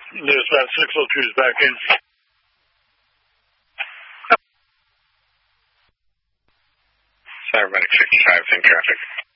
Dispatch 602 is back in. Cybermedic 65 in traffic.